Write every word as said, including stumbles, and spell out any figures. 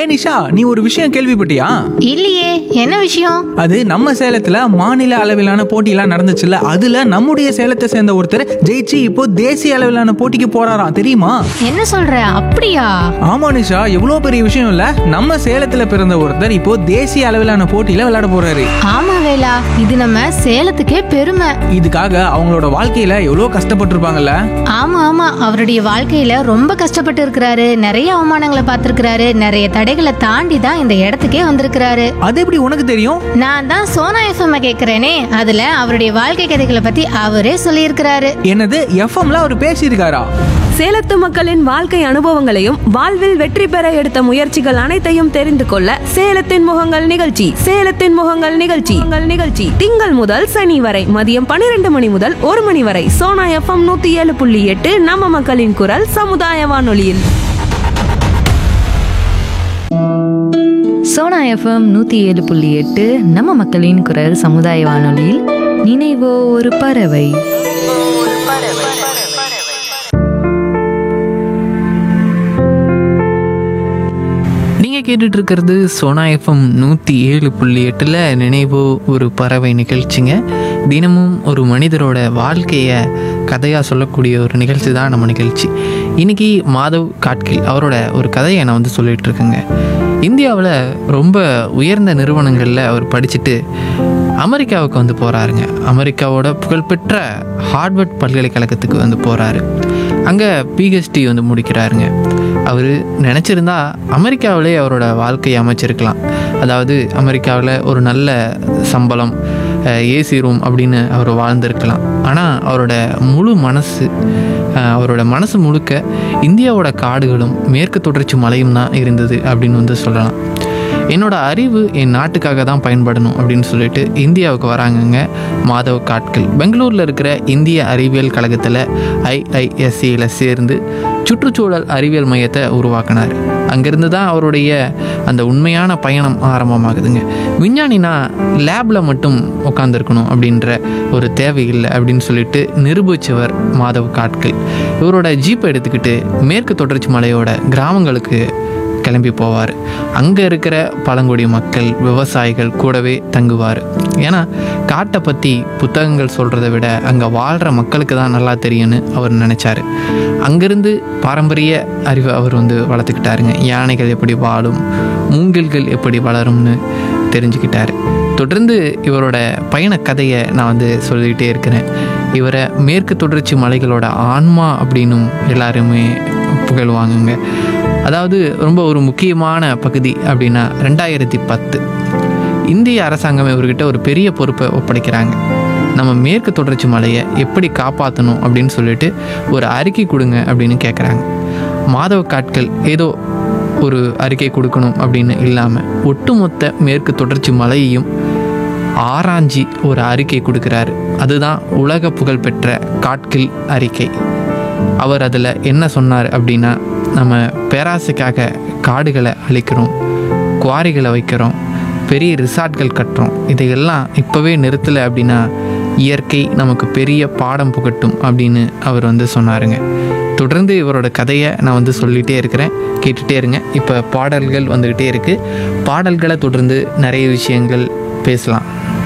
நிஷா, நீ ஒரு விஷயம் கேள்விப்பட்டியா? இல்லையே, என்ன விஷயம்? அது நம்ம சேலத்துல மாநில அளவிலான போட்டியெல்லாம் நடந்துச்சுல்ல, அதுல நம்முடைய சேலத்தை சேர்ந்த ஒருத்தர் ஜெயிச்சு இப்போ தேசிய அளவிலான போட்டிக்கு போறாராம், தெரியுமா? என்ன சொல்ற? அப்படியா? ஆமா நிஷா, எவ்வளவு பெரிய விஷயம் இல்ல. நம்ம சேலத்துல பிறந்த ஒருத்தர் இப்போ தேசிய அளவிலான போட்டியில விளையாட போறாரு. ஆமா வேலா, இது நம்ம சேலத்துக்கே பெருமை. இதுக்காக அவங்களோட வாழ்க்கையில எவ்வளவு கஷ்டப்பட்டிருப்பாங்கல்ல. ஆமா ஆமா, அவருடைய வாழ்க்கையில ரொம்ப கஷ்டப்பட்டு இருக்கிறாரு. நிறைய அவமானங்களை பார்த்திருக்கிறாரு. நிறைய தடைகளை தாண்டி தான் இந்த இடத்துக்கே வந்திருக்கிறாரு. அது எப்படி உனக்கு தெரியும்? நான் தான் சோனா எஃப்எம் கேக்குறேனே, அதுல அவருடைய வாழ்க்கை கதைகளை பத்தி அவரே சொல்லியிருக்கிறாரு. என்னது, எஃப்எம்ல அவர் பேசியிருக்காரா? சேலத்து மக்களின் வாழ்க்கை அனுபவங்களையும் வாழ்வில் வெற்றி பெற எடுத்த முயற்சிகள் அனைத்தையும் தெரிந்து கொள்ள சேலத்தின் முகங்கள் நிகழ்ச்சி சேலத்தின் முகங்கள் நிகழ்ச்சி உங்கள் நிகழ்ச்சி திங்கள் முதல் சனி வரை மதியம் பன்னிரண்டு மணி முதல் ஒரு மணி வரை சோனா எஃப்எம் நூத்தி ஏழு புள்ளி எட்டு நம்ம மக்களின் குரல் சமுதாய வானொலியில். சோனா எஃப்எம் நூற்றி ஏழு புள்ளி எட்டு நம்ம மக்களின் குரல் சமுதாய வானொலியில் நினைவோ ஒரு பறவை. நீங்கள் கேட்டுட்டு இருக்கிறது சோனா எஃப்எம் நூற்றி ஏழு புள்ளி எட்டில் நினைவோ ஒரு பறவை நிகழ்ச்சிங்க. தினமும் ஒரு மனிதரோட வாழ்க்கையை கதையாக சொல்லக்கூடிய ஒரு நிகழ்ச்சி தான் நம்ம நிகழ்ச்சி. இன்றைக்கி மாதவ் காட்கில் அவரோட ஒரு கதையை நான் வந்து சொல்லிகிட்டு இருக்கேங்க. இந்தியாவில் ரொம்ப உயர்ந்த நிறுவனங்களில் அவர் படிச்சுட்டு அமெரிக்காவுக்கு வந்து போகிறாருங்க. அமெரிக்காவோட புகழ்பெற்ற ஹார்வர்ட் பல்கலைக்கழகத்துக்கு வந்து போகிறாரு. அங்கே பிஹெச்டி வந்து முடிக்கிறாருங்க. அவர் நினச்சிருந்தா அமெரிக்காவிலே அவரோட வாழ்க்கையை அமைச்சிருக்கலாம். அதாவது அமெரிக்காவில் ஒரு நல்ல சம்பளம், ஏசி ரூம் அப்படின்னு அவர் வாழ்ந்திருக்கலாம். ஆனால் அவரோட முழு மனசு அவரோட மனசு முழுக்க இந்தியாவோட காடுகளும் மேற்கு தொடர்ச்சி மலையும் தான் இருந்தது அப்படின்னு வந்து சொல்லலாம். என்னோடய அறிவு என் நாட்டுக்காக தான் பயன்படணும் அப்படின்னு சொல்லிட்டு இந்தியாவுக்கு வராங்கங்க மாதவ் காட்கில். பெங்களூரில் இருக்கிற இந்திய அறிவியல் கழகத்தில் ஐஐஎஸ்சியில் சேர்ந்து சுற்றுச்சூழல் அறிவியல் மையத்தை உருவாக்கினார். அங்கேருந்து தான் அவருடைய அந்த உண்மையான பயணம் ஆரம்பமாகுதுங்க. விஞ்ஞானினா லேபில் மட்டும் உட்காந்துருக்கணும் அப்படின்ற ஒரு தேவையில்லை அப்படின்னு சொல்லிட்டு நிரூபித்தவர் மாதவ் காட்கில். இவரோட ஜீப்பை எடுத்துக்கிட்டு மேற்கு தொடர்ச்சி மலையோட கிராமங்களுக்கு கிளம்பி போவார். அங்கே இருக்கிற பழங்குடி மக்கள், விவசாயிகள் கூடவே தங்குவார். ஏன்னா காட்டை பற்றி புத்தகங்கள் சொல்கிறத விட அங்கே வாழ்கிற மக்களுக்கு தான் நல்லா தெரியும்னு அவர் நினச்சார். அங்கேருந்து பாரம்பரிய அறிவை அவர் வந்து வளர்த்துக்கிட்டாருங்க. யானைகள் எப்படி வாழும், மூங்கில்கள் எப்படி வளரும்னு தெரிஞ்சுக்கிட்டார். தொடர்ந்து இவரோட பயண கதையை நான் வந்து சொல்லிக்கிட்டே இருக்கிறேன். இவரை மேற்கு தொடர்ச்சி மலைகளோட ஆன்மா அப்படின்னும் எல்லாருமே புகழ்வாங்குங்க. அதாவது ரொம்ப ஒரு முக்கியமான பகுதி அப்படின்னா ரெண்டாயிரத்தி பத்து இந்திய அரசாங்கம் இவர்கிட்ட ஒரு பெரிய பொறுப்பை ஒப்படைக்கிறாங்க. நம்ம மேற்கு தொடர்ச்சி மலையை எப்படி காப்பாற்றணும் அப்படின்னு சொல்லிட்டு ஒரு அறிக்கை கொடுங்க அப்படின்னு கேட்குறாங்க. மாதவ் காட்கில் ஏதோ ஒரு அறிக்கை கொடுக்கணும் அப்படின்னு இல்லாமல் ஒட்டுமொத்த மேற்கு தொடர்ச்சி மலையையும் ஆராய்ஞ்சி ஒரு அறிக்கை கொடுக்குறாரு. அதுதான் உலக புகழ்பெற்ற காட்கில் அறிக்கை. அவர் அதில் என்ன சொன்னார் அப்படின்னா, நம்ம பேராசைக்காக காடுகளை அழிக்கிறோம், குவாரிகளை வைக்கிறோம், பெரிய ரிசார்ட்கள் கட்டுறோம். இதையெல்லாம் இப்போவே நிறுத்தலை அப்படின்னா இயற்கை நமக்கு பெரிய பாடம் புகட்டும் அப்படின்னு அவர் வந்து சொன்னாருங்க. தொடர்ந்து இவரோட கதையை நான் வந்து சொல்லிகிட்டே இருக்கிறேன், கேட்டுகிட்டே இருங்க. இப்போ பாடல்கள் வந்துக்கிட்டே இருக்குது. பாடல்களை தொடர்ந்து நிறைய விஷயங்கள் பேசலாம்.